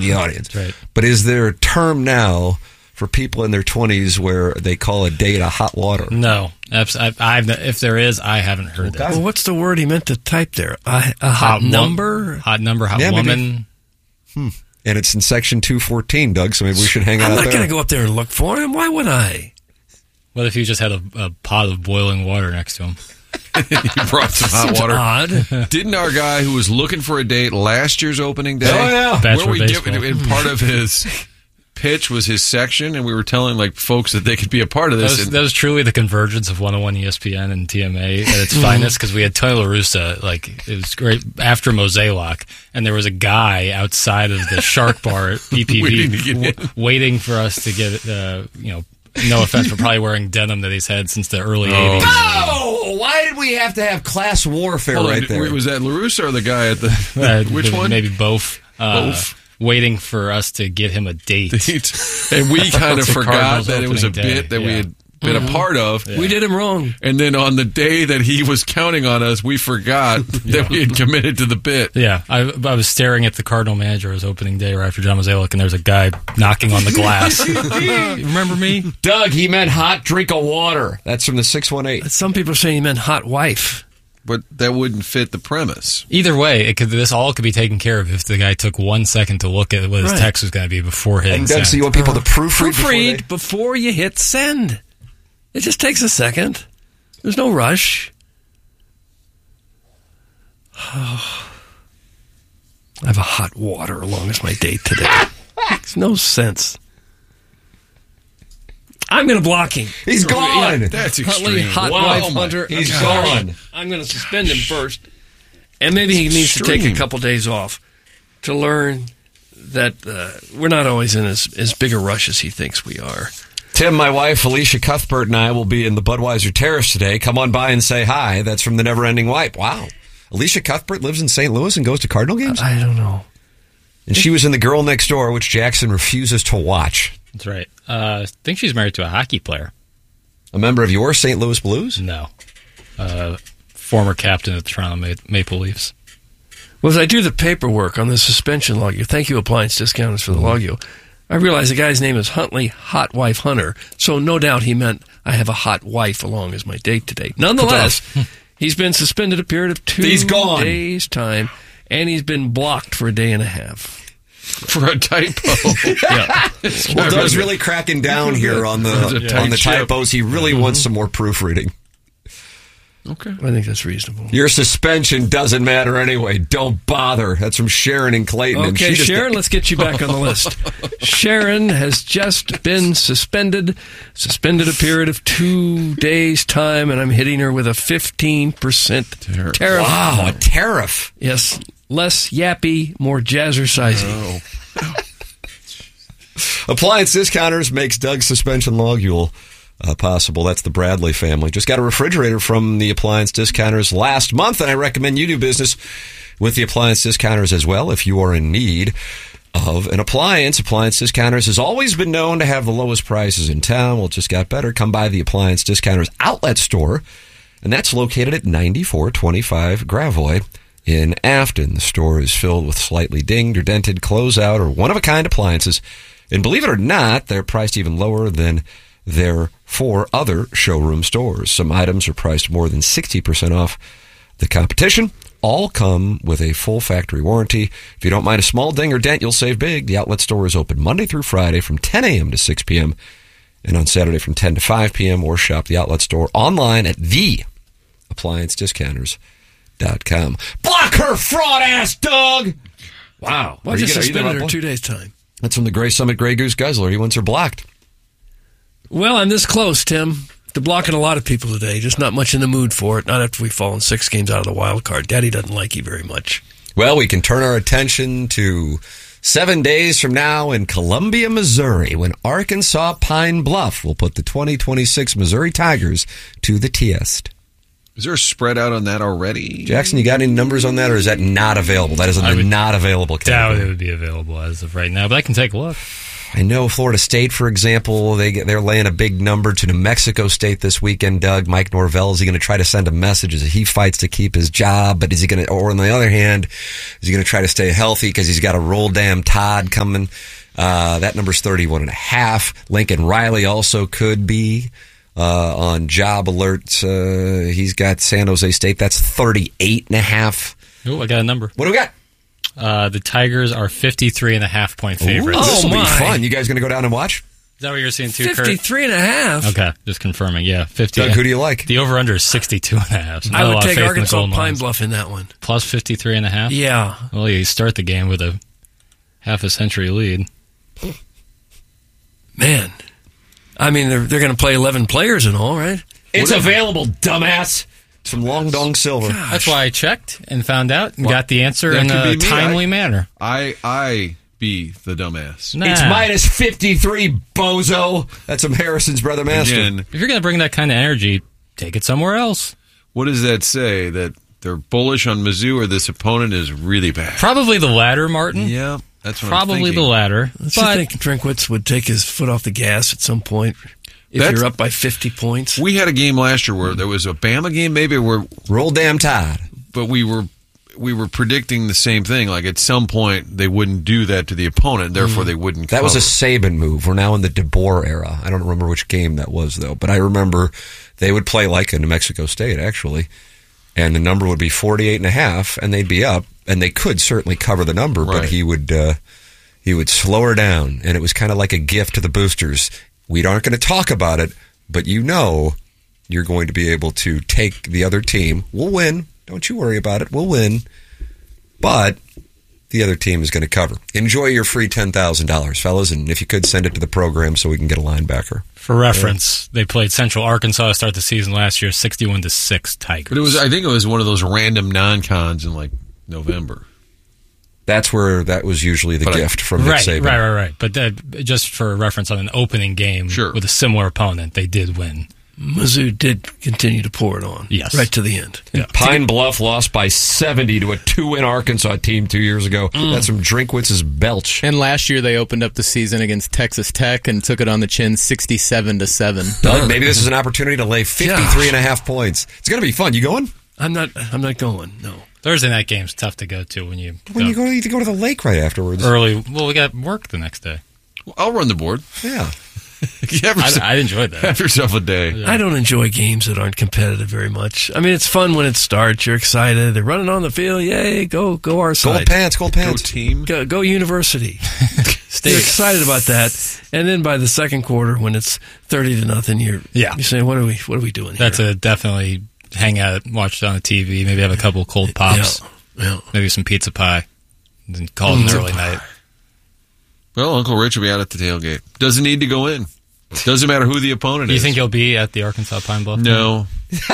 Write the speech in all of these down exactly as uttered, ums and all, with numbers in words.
in the audience. Right. But is there a term now for people in their twenties where they call a date a hot water? No. I've, I've, if there is, I haven't heard Okay. that. Well, what's the word he meant to type there? A, a hot, Hot number? Wo- hot number, hot Yeah, maybe. woman. Hmm. And it's in section two fourteen, Doug, so maybe we should hang out I'm not there. going to go up there and look for him. Why would I? What if you just had a, a pot of boiling water next to him? He brought some hot Seems water. odd. Didn't our guy who was looking for a date last year's opening day? Oh, yeah. Bachelor Where we baseball. give, and part of his pitch was his section, and we were telling like folks that they could be a part of That this. was, and that was truly the convergence of one oh one E S P N and T M A at its finest, because we had Tony La Russa, like, it was great after Mosaic, and there was a guy outside of the Shark Bar at B P V Waiting to get in. w- waiting for us to get, uh, you know, no offense, but probably wearing denim that he's had since the early Oh. eighties. Oh, why did we have to have class warfare Hold on, right there? was that LaRussa or the guy at the Uh, which maybe- one? Maybe both. Uh, Both. Waiting for us to get him a date. And we kind of It's the forgot Cardinals that it was a opening day, bit that we yeah. had been a part of. We did him wrong. And then on the day that he was counting on us, we forgot that we had committed to the bit. Yeah, I, I was staring at the Cardinal manager his opening day right after John Mozeliak, and there's a guy knocking on the glass. You remember me? Doug, he meant hot drink of water. That's from the six one eight. Some people are saying he meant hot wife. But that wouldn't fit the premise. Either way, it could, this all could be taken care of if the guy took one second to look at what his Right. text was going to be before hitting And Doug, send. so you want people to proofread before they- Proofread before you hit send. It just takes a second. There's no rush. I have a hot water along as my date today. Makes no sense. I'm going to block him. He's gone. That's Huntley, extreme. hot Wow. wife Oh, my- hunter. he's I'm sorry. gone. I'm going to suspend him first. And maybe he needs to take a Extreme. couple days off to learn that uh, we're not always in as, as big a rush as he thinks we are. Tim, my wife, Alicia Cuthbert, and I will be in the Budweiser Terrace today. Come on by and say hi. That's from the Never Ending Wipe. Wow. Alicia Cuthbert lives in Saint Louis and goes to Cardinal games? I don't know. And she was in The Girl Next Door, which Jackson refuses to watch. That's right. Uh, I think she's married to a hockey player. A member of your Saint Louis Blues? No. Uh, former captain of the Toronto Ma- Maple Leafs. Well, as I do the paperwork on the suspension log, thank you, Appliance Discounters, for the logio, I realize the guy's name is Huntley, Hot Wife Hunter, so no doubt he meant I have a hot wife along as my date today. Nonetheless, he's been suspended a period of two He's gone. days' time, and he's been blocked for a day and a half. For a typo. Yeah. Well, Doug's really cracking down here on It's the a tight on the ship. typos. He really wants some more proofreading. Okay. I think that's reasonable. Your suspension doesn't matter anyway. Don't bother. That's from Sharon and Clayton. and Okay, she just- Sharon, let's get you back on the list. Sharon has just been suspended, suspended a period of two days' time, and I'm hitting her with a fifteen percent Tariff. tariff. Wow, a tariff. Yes, less yappy, more jazzercising. Appliance Discounters makes Doug's suspension logule uh, possible. That's the Bradley family. Just got a refrigerator from the Appliance Discounters last month, and I recommend you do business with the Appliance Discounters as well if you are in need of an appliance. Appliance Discounters has always been known to have the lowest prices in town. Well, it just got better. Come by the Appliance Discounters outlet store, and that's located at ninety-four twenty-five Gravois in Afton. The store is filled with slightly dinged or dented, closeout, or one-of-a-kind appliances. And believe it or not, they're priced even lower than their four other showroom stores. Some items are priced more than sixty percent off the competition. All come with a full factory warranty. If you don't mind a small ding or dent, you'll save big. The outlet store is open Monday through Friday from ten a.m. to six p.m. and on Saturday from ten to five p.m. or shop the outlet store online at the appliance discounters dot com. Block her, fraud ass Doug! Wow. Why Are you just gonna- are you suspended gonna- her two days' time? That's from the Gray Summit Grey Goose Guzzler. He wants her blocked. Well, I'm this close, Tim, to blocking a lot of people today. Just not much in the mood for it. Not after we've fallen six games out of the wild card. Daddy doesn't like you very much. Well, we can turn our attention to seven days from now in Columbia, Missouri, when Arkansas Pine Bluff will put the twenty twenty-six Missouri Tigers to the test. Is there a spread out on that already? Jackson, you got any numbers on that, or is that not available? That is in I the would not available Doubt category. it would be available as of right now, but I can take a look. I know Florida State, for example, they get, they're laying a big number to New Mexico State this weekend, Doug. Mike Norvell, is he going to try to send a message as he fights to keep his job? But is he going to, or on the other hand, is he going to try to stay healthy because he's got a roll damn Todd coming? Uh, that number's thirty-one and a half. Lincoln Riley also could be uh, on job alert. Uh, he's got San Jose State. That's thirty-eight and a half. Oh, I got a number. What do we got? Uh, the Tigers are fifty-three and a half point favorites. Ooh, this will Oh, be my. fun. You guys going to go down and watch? Is that what you're seeing too, Kurt? fifty-three and a half. Okay, just confirming. Yeah, fifty. Doug, who do you like? The over-under is sixty-two and a half. So not I a would lot of take faith in the Arkansas Golden Pine Lions. Bluff in that one. Plus fifty-three and a half? Yeah. Well, you start the game with a half a century lead. Man. I mean, they're, they're going to play eleven players and all, right? It's available, dumbass. It's from Long Dong Silver. That's why I checked and found out and Well, got the answer that in could a be me. timely I- manner. I I be the dumbass. Nah. It's minus fifty-three, bozo. That's from Harrison's brother master. Again, If you're going to bring that kind of energy, take it somewhere else. what does that say? That they're bullish on Mizzou or this opponent is really bad? Probably the latter, Martin. Yeah, that's what Probably I'm the thinking. latter. Don't But you think Drinkwitz would take his foot off the gas at some point if That's- you're up by fifty points? We had a game last year where there was a Bama game, maybe where, Roll damn Tide. but we were we were predicting the same thing. Like at some point they wouldn't do that to the opponent, therefore they wouldn't. That was a cover. Saban move. We're now in the DeBoer era. I don't remember which game that was, though. But I remember they would play like a New Mexico State, actually. And the number would be forty-eight and a half, and they'd be up. And they could certainly cover the number, but Right. he would uh, he would slow her down. And it was kind of like a gift to the boosters. We aren't going to talk about it, but you know you're going to be able to take the other team. We'll win. Don't you worry about it. We'll win. But the other team is going to cover. Enjoy your free ten thousand dollars, fellas, and if you could, send it to the program so we can get a linebacker. for reference, they played Central Arkansas to start the season last year, sixty-one to six Tigers. But it was. I think it was one of those random non-cons in like November. That's where that was usually the But I- gift from Nick right, Saban. right, right, right. But that, just for reference on an opening game Sure. with a similar opponent, they did win. Mizzou did continue to pour it on. Yes. Right to the end. Yeah. Pine Bluff lost by seventy to a two-win Arkansas team two years ago. That's from Drinkwitz's belch. And last year they opened up the season against Texas Tech and took it on the chin sixty-seven to seven. Doug, maybe this is an opportunity to lay fifty-three and a half points. It's going to be fun. You going? I'm not I'm not going, no. Thursday night game's tough to go to when you When go you go, you go to the lake right afterwards. early. Well, we got work the next day. I'll run the board. Yeah. You have I, yourself, I enjoyed that. have yourself a day. I don't enjoy games that aren't competitive very much. I mean, it's fun when it starts. You're excited. They're running on the field. Yay, go go our Gold side. pants, gold Go pants. team. Go, go University. You're excited about that. And then by the second quarter, when it's thirty to nothing, you're Yeah. you're saying, what are we what are we doing here? That's a definitely hang out, watch it on the T V, maybe have a couple cold pops, Yeah, yeah. maybe some pizza pie, and then call it an early night. Well, Uncle Rich will be out at the tailgate. Doesn't need to go in. Doesn't matter who the opponent Do you is. think you'll be at the Arkansas Pine Bluff? No.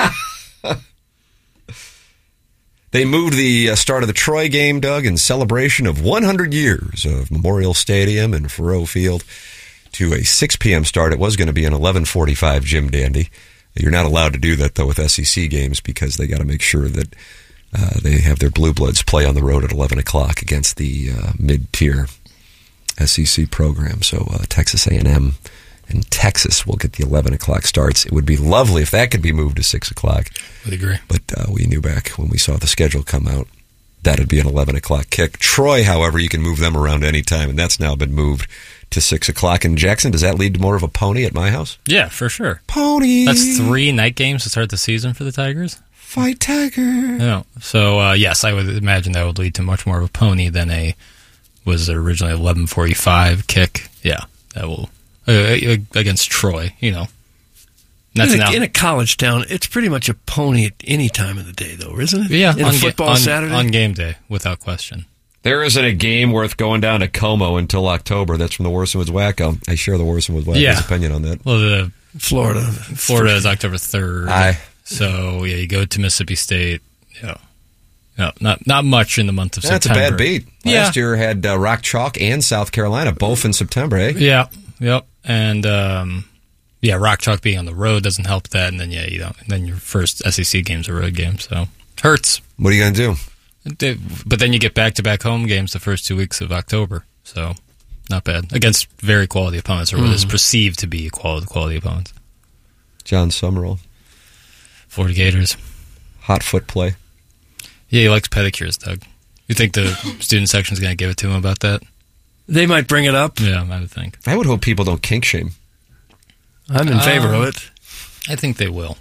They moved the uh, start of the Troy game, Doug, in celebration of one hundred years of Memorial Stadium and Faurot Field to a six p.m. start. It was going to be an eleven forty-five Jim Dandy. You're not allowed to do that, though, with S E C games because they got to make sure that uh, they have their Blue Bloods play on the road at eleven o'clock against the uh, mid-tier S E C program. So uh, Texas A and M and Texas will get the eleven o'clock starts. It would be lovely if that could be moved to six o'clock. Would agree. But uh, we knew back when we saw the schedule come out that would be an eleven o'clock kick. Troy, however, you can move them around any time, and that's now been moved to six o'clock. In Jackson, does that lead to more of a pony at my house? Yeah, for sure. Pony! That's three night games to start the season for the Tigers. Fight Tiger! No. So, uh, yes, I would imagine that would lead to much more of a pony than a, was it originally eleven forty-five kick? Yeah, that will, uh, against Troy, you know. That's in, now. a, in a college town, it's pretty much a pony at any time of the day, though, isn't it? Yeah, in on, a football ga- on, Saturday. on game day, without question. There isn't a game worth going down to Como until October. That's from the Warson Woods Wacko. I share the Warson Woods Wacko's Yeah. opinion on that. Well, the Florida, Florida is October third. Aye. So, yeah, you go to Mississippi State. Yeah. No, not not much in the month of That's a September. bad beat. Yeah. Last year had uh, Rock Chalk and South Carolina, both in September, eh? Yeah, yep. And, um, yeah, Rock Chalk being on the road doesn't help that. And then, yeah, you know, and then your first S E C game's a road game. So, it hurts. What are you going to do? But then you get back-to-back home games the first two weeks of October. So, not bad. Against very quality opponents, or what is perceived to be quality, quality opponents. John Summerall. Florida Gators. Hot foot play. Yeah, he likes pedicures, Doug. You think the student section is going to give it to him about that? They might bring it up. Yeah, I would think. I would hope people don't kink shame. I'm in favor Um, of it. I think they will.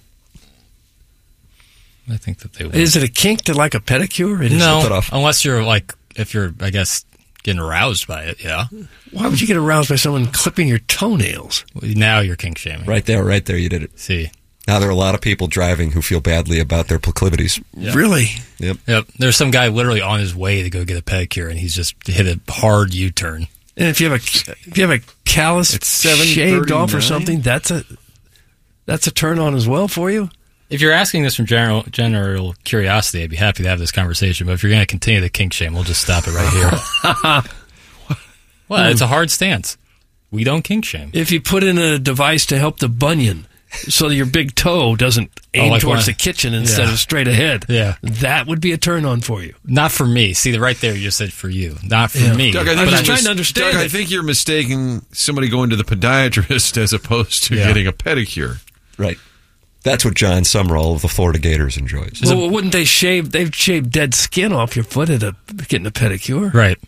I think that they will. Is it a kink to like a pedicure? It is. no, Cut off. unless you're like, if you're, I guess, getting aroused by it, yeah. Why would you get aroused by someone clipping your toenails? Now you're kink shaming. Right there, right there, you did it. See. Now there are a lot of people driving who feel badly about their proclivities. Yeah. Really? Yep. Yep. There's some guy literally on his way to go get a pedicure, and he's just hit a hard U-turn. And if you have a if you have a callus It's seven shaved off or thirty-nine. something, that's a that's a turn on as well for you. If you're asking this from general general curiosity, I'd be happy to have this conversation. But if you're going to continue the kink shame, we'll just stop it right here. Well, it's a hard stance. We don't kink shame. If you put in a device to help the bunion, so that your big toe doesn't aim Oh, like towards one- the kitchen instead Yeah. of straight ahead, Yeah. that would be a turn on for you. Not for me. See, the right there you just said for you. Not for Yeah. me. Doug, I I'm think just you're trying mis- to understand Doug, I it. think you're mistaking somebody going to the podiatrist as opposed to Yeah. getting a pedicure. Right. That's what John Summerall of the Florida Gators enjoys. Well, wouldn't they shave? They've shaved dead skin off your foot at a getting a pedicure, Right.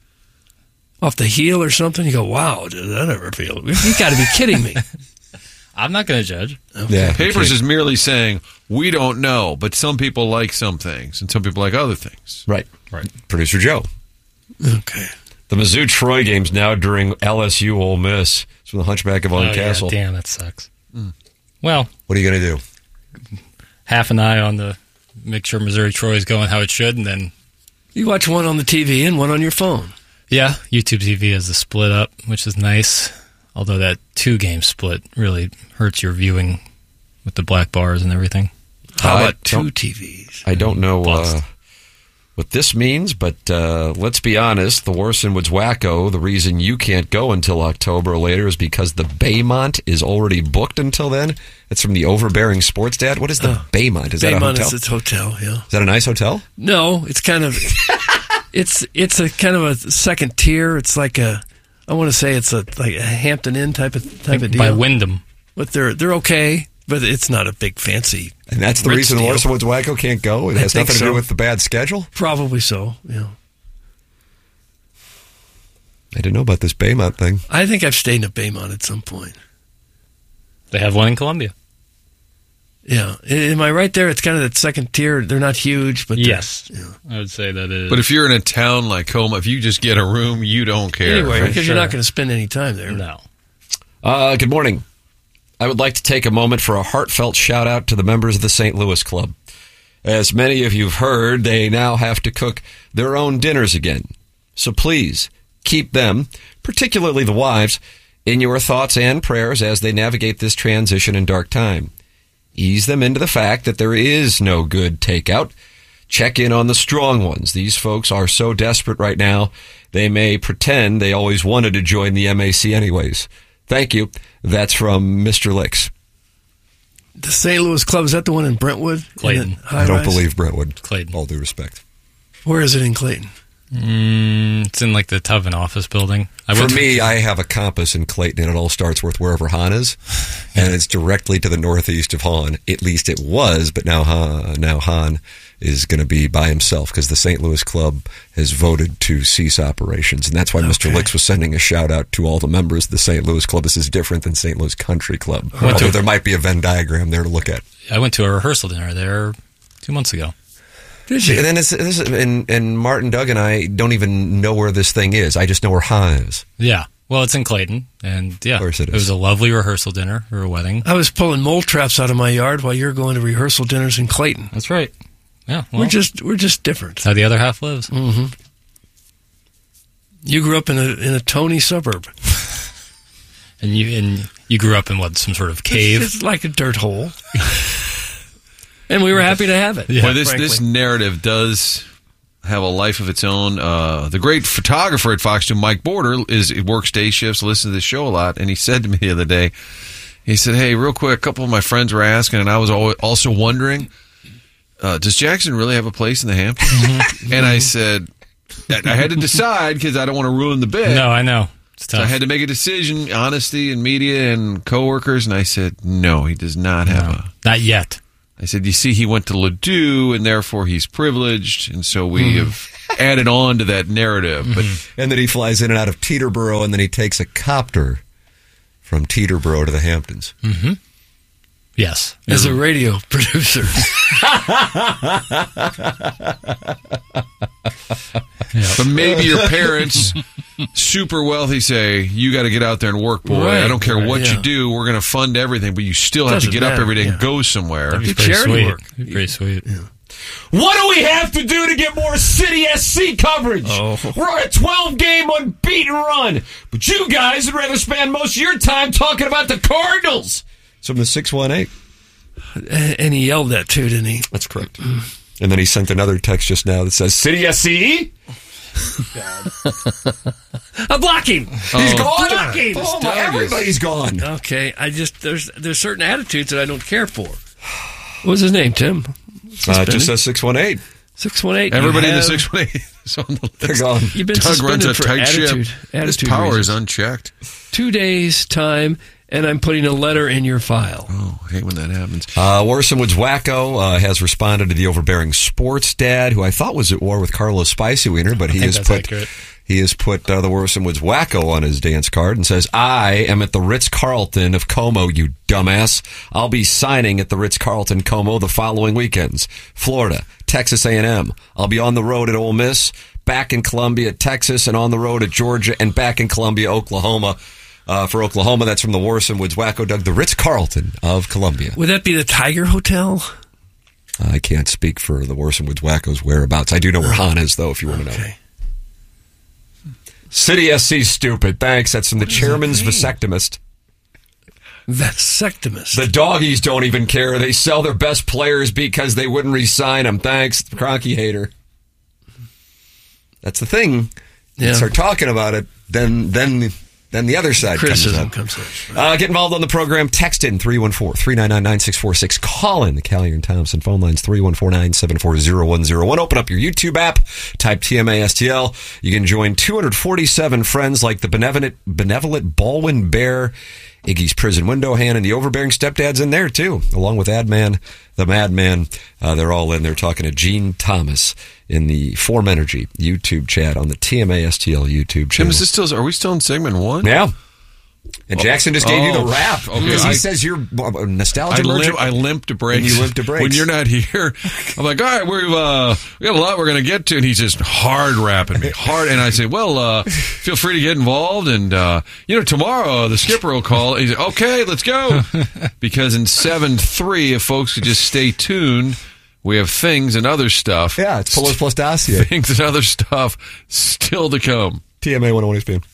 off the heel or something. You go, wow, did that ever feel? You got to be kidding me. I'm not going to judge. Yeah. Papers is merely saying, we don't know, but some people like some things and some people like other things. Right. Right. Producer Joe. Okay. The Mizzou Troy game's now during L S U Ole Miss. It's from the Hunchback of Oh, On yeah, Castle. damn, that sucks. Well, What are you going to do? half an eye on the make sure Missouri Troy is going how it should, and then You watch one on the T V and one on your phone. yeah, YouTube T V has the split up, which is nice. Although that two game split really hurts your viewing with the black bars and everything. How I about two don't- T Vs? I don't know uh, Bust. what this means, but uh, let's be honest. The Warson Woods Wacko, the reason you can't go until October or later is because the Baymont is already booked until then. It's from the Overbearing Sports Dad. What is the Oh. Baymont? Is that a Baymont hotel? is its hotel, yeah. Is that a nice hotel? No, it's kind of it's it's a kind of a second tier. It's like a I want to say it's a like a Hampton Inn type of type of deal. By Wyndham. But they're they're okay, but it's not a big fancy. And that's the Ritz reason the deal. Warson Woods Wacko can't go? It I has think nothing to do so. with the bad schedule? Probably so. Yeah. I didn't know about this Baymont thing. I think I've stayed in a Baymont at some point. They have one in Columbia. Yeah. Am I right there? It's kind of that second tier. They're not huge, but they're- Yes. Yeah. I would say that is. But if you're in a town like Coma, if you just get a room, you don't care. Anyway, right? because Sure. you're not going to spend any time there. no. Uh, good morning. I would like to take a moment for a heartfelt shout out to the members of the Saint Louis Club. As many of you have heard, they now have to cook their own dinners again. So please keep them, particularly the wives, in your thoughts and prayers as they navigate this transition and dark time. Ease them into the fact that there is no good takeout. Check in on the strong ones. These folks are so desperate right now, they may pretend they always wanted to join the M A C anyways. Thank you. That's from Mister Licks. The Saint Louis Club, is that the one in Brentwood? Clayton. In the I don't high-rise? believe Brentwood. Clayton. All due respect. Where is it in Clayton? Mm, it's in like the Tubman office building. I For went to- me, I have a compass in Clayton, and it all starts with wherever Hahn is, and it's directly to the northeast of Hahn. At least it was, but now Hahn, now Hahn is going to be by himself because the Saint Louis Club has voted to cease operations, and that's why Mister Okay. Licks was sending a shout out to all the members of the Saint Louis Club. This is different than Saint Louis Country Club, Went to- although there might be a Venn diagram there to look at. I went to a rehearsal dinner there two months ago. Did you? And then it's, this is, and, and Martin, Doug, and I don't even know where this thing is. I just know where Hahn is. Yeah. Well, it's in Clayton, and yeah, Of course it it is. was a lovely rehearsal dinner or a wedding. I was pulling mole traps out of my yard while you're going to rehearsal dinners in Clayton. That's right. Yeah, well, we're just we're just different. that's how the other half lives. hmm You grew up in a in a Tony suburb. And you and you grew up in what, some sort of cave? It's, it's like a dirt hole. And we were happy to have it. Yeah, Boy, this frankly. this narrative does have a life of its own. Uh, the great photographer at Fox two, Mike Border, is works day shifts, listens to the show a lot, and he said to me the other day, he said, "Hey, real quick, a couple of my friends were asking, and I was al- also wondering, uh, does Jackson really have a place in the Hamptons?" And I said, I I had to decide because I don't want to ruin the bit. No, I know. It's So tough. I had to make a decision, honesty and media and coworkers, and I said, no, he does not have No, a... not yet. I said, you see, he went to Ladue, and therefore he's privileged, and so we Mm-hmm. have added on to that narrative. But And then he flies in and out of Teterboro, and then he takes a copter from Teterboro to the Hamptons. Yes. As a radio producer. but maybe your parents, super wealthy, say, you got to get out there and work, boy. Right, I don't care right, what yeah. you do. We're going to fund everything, but you still have Doesn't to get up matter, every day and yeah. go somewhere. That'd be Do pretty charity sweet. work. That'd be pretty sweet. What do we have to do to get more City S C coverage? Oh. We're on a twelve-game unbeaten run, but you guys would rather spend most of your time talking about the Cardinals. It's from the six one eight. And he yelled that too, didn't he? That's correct. And then he sent another text just now that says, City S C? I'm blocking. He's gone. Blocking. Oh, my, everybody's gone. Okay, I just there's there's certain attitudes that I don't care for. What's his name, Tim? Uh, it just says six one eight. six one eight. Everybody in the six one eight is on the They're list. gone. You've been Doug runs a suspended for tight attitude. ship. His Attitude power reasons. is unchecked. Two days time, and I'm putting a letter in your file. Oh, I hate when that happens. Uh, Warson Woods Wacko uh, has responded to the overbearing sports dad, who I thought was at war with Carlos Spicy Wiener, but he think has that's put accurate. he has put uh, the Warson Woods Wacko on his dance card and says, "I am at the Ritz-Carlton of Como, you dumbass. I'll be signing at the Ritz-Carlton Como the following weekends: Florida, Texas A and M. I'll be on the road at Ole Miss, back in Columbia, Texas, and on the road at Georgia, and back in Columbia, Oklahoma." Uh, for Oklahoma, that's from the Warson Woods Wacko, Doug, the Ritz-Carlton of Columbia. Would that be the Tiger Hotel? I can't speak for the Warson Woods Wacko's whereabouts. I do know where Han is, though, if you want to know. Okay. City S C stupid. Thanks. That's from the chairman's vasectomist. Vasectomist. The doggies don't even care. They sell their best players because they wouldn't re-sign them. Thanks, Kroenke hater. That's the thing. Yeah. You start talking about it, then then then the other side Criticism comes up. comes in. Uh, get involved on the program. Text in three one four, three nine nine, nine six four six. Call in the Callier and Thompson phone lines three one four, nine seven four, zero one zero one. Open up your YouTube app. Type T M A S T L. You can join two hundred forty-seven friends like the benevolent, benevolent Baldwin Bear, Iggy's Prison Window Hand, and the overbearing stepdad's in there, too, along with Adman, the Madman. Uh, they're all in there talking to Gene Thomas in the Form Energy YouTube chat on the T M A S T L YouTube Tim, channel. is this still? Are we still in segment one? Yeah. And Jackson just gave you the Oh, rap. okay. Because he I- says you're a I, nostalgia limp, merchant. I limp to breaks. And you limp to breaks. When you're not here, I'm like, all right, we've, uh, we got a lot we're going to get to. And he's just hard rapping me. Hard. And I say, well, uh, feel free to get involved. And, uh, you know, tomorrow the skipper will call. He's like, okay, let's go. Because in seven three, if folks could just stay tuned, we have things and other stuff. Yeah, it's Pullers plus Dossier. Things and other stuff still to come. T M A one oh one F M.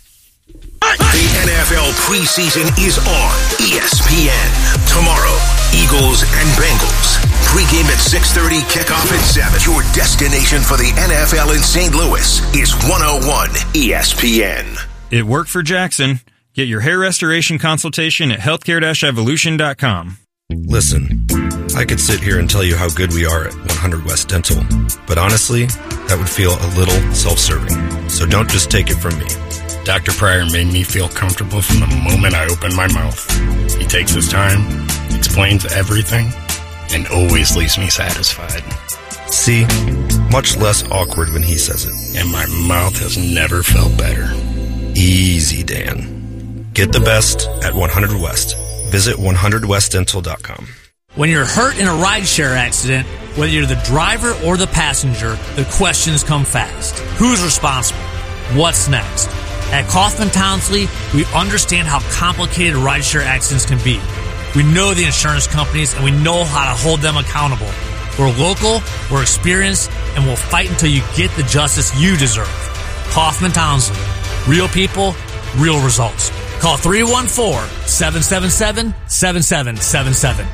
The N F L preseason is on E S P N. Tomorrow, Eagles and Bengals. Pre-game at six thirty, kickoff at seven. Your destination for the N F L in Saint Louis is one oh one E S P N. It worked for Jackson. Get your hair restoration consultation at healthcare dash evolution dot com. Listen, I could sit here and tell you how good we are at one hundred West Dental, but honestly, that would feel a little self-serving. So don't just take it from me. Doctor Pryor made me feel comfortable from the moment I opened my mouth. He takes his time, explains everything, and always leaves me satisfied. See? Much less awkward when he says it. And my mouth has never felt better. Easy, Dan. Get the best at one hundred West. Visit one hundred west dental dot com. When you're hurt in a rideshare accident, whether you're the driver or the passenger, the questions come fast. Who's responsible? What's next? At Kaufman Townsley, we understand how complicated rideshare accidents can be. We know the insurance companies and we know how to hold them accountable. We're local, we're experienced, and we'll fight until you get the justice you deserve. Kaufman Townsley. Real people, real results. Call three one four, seven seven seven, seven seven seven seven.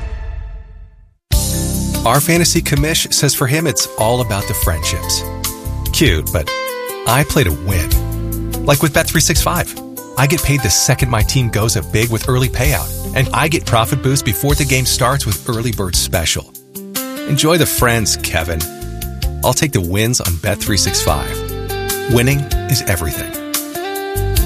Our fantasy commish says for him it's all about the friendships. Cute, but I play to win. Like with Bet three sixty-five. I get paid the second my team goes up big with early payout, and I get profit boost before the game starts with Early Bird Special. Enjoy the friends, Kevin. I'll take the wins on Bet three sixty-five. Winning is everything.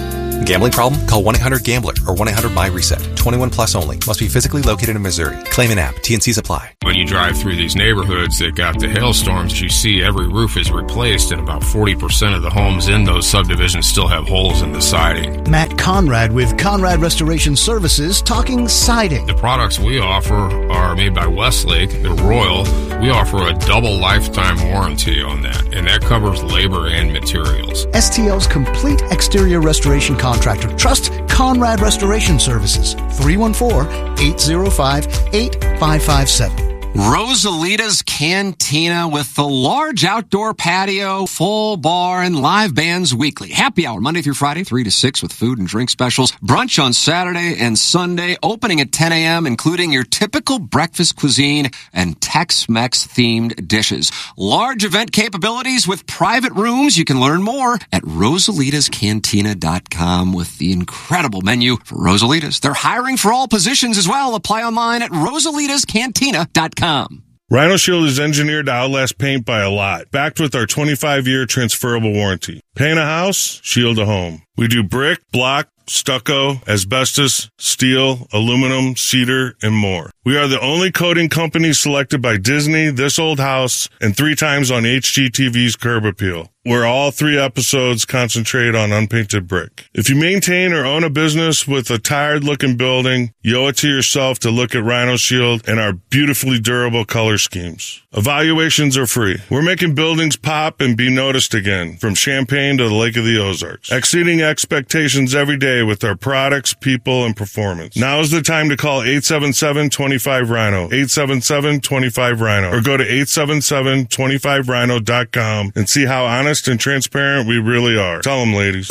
Gambling problem? Call one eight hundred gambler or one eight hundred my reset. twenty-one plus only. Must be physically located in Missouri. Claim an app. T N Cs apply. When you drive through these neighborhoods that got the hailstorms, you see every roof is replaced, and about forty percent of the homes in those subdivisions still have holes in the siding. Matt Conrad with Conrad Restoration Services, talking siding. The products we offer are made by Westlake. They're Royal. We offer a double lifetime warranty on that, and that covers labor and materials. S T L's complete exterior restoration contractor. Trust Conrad Restoration Services. three one four, eight zero five, eight five five seven. Rosalita's Cantina with the large outdoor patio, full bar, and live bands weekly. Happy hour Monday through Friday, three to six with food and drink specials. Brunch on Saturday and Sunday, opening at ten a.m., including your typical breakfast cuisine and Tex-Mex themed dishes. Large event capabilities with private rooms. You can learn more at rosalitas cantina dot com with the incredible menu for Rosalitas. They're hiring for all positions as well. Apply online at rosalitas cantina dot com. Rhino Shield is engineered to outlast paint by a lot, backed with our twenty-five year transferable warranty. Paint a house, shield a home. We do brick, block, stucco, asbestos, steel, aluminum, cedar, and more. We are the only coating company selected by Disney, This Old House, and three times on H G T V's Curb Appeal, where all three episodes concentrate on unpainted brick. If you maintain or own a business with a tired-looking building, you owe it to yourself to look at Rhino Shield and our beautifully durable color schemes. Evaluations are free. We're making buildings pop and be noticed again, from Champaign to the Lake of the Ozarks, exceeding expectations every day with our products, people, and performance. Now is the time to call eight seven seven, two five, Rhino, eight seven seven, two five, Rhino, or go to eight seven seven, two five rhino dot com and see how honest and transparent we really are. Tell them, ladies.